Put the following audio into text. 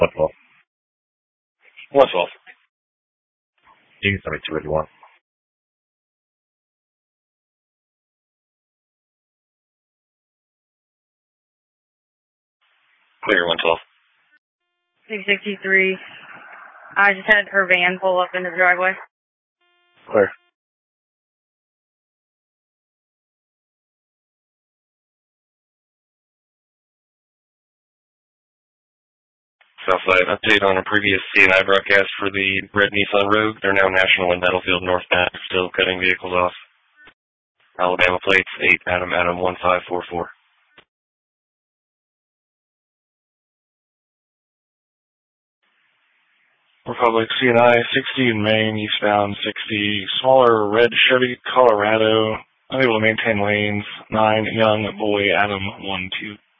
112. 112. You can send me 2 if you want. Clear 112. 663. I just had her van pull up in the driveway. Clear. Southside, update on a previous CNI broadcast for the red Nissan Rogue. They're now National and Battlefield northbound, still cutting vehicles off. Alabama plates, 8 Adam 1544. Republic CNI 60 in Maine, eastbound 60, smaller red Chevy Colorado, unable to maintain lanes, 9 Young Boy Adam 12.